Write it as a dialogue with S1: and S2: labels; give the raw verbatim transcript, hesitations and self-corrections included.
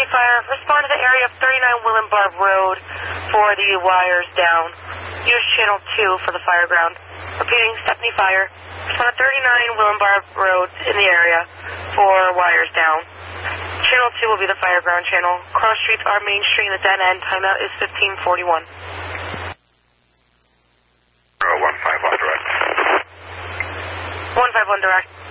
S1: Fire. Respond to the area of thirty-nine Willenbarb Road for the wires down. Use channel two for the fire ground. Repeating, Stephanie Fire. Respond to thirty-nine Willenbarb Road in the area for wires down. Channel two will be the fire ground channel. Cross streets are Main Street and the dead end. Timeout is fifteen forty-one.
S2: one five one direct.
S1: one five one direct.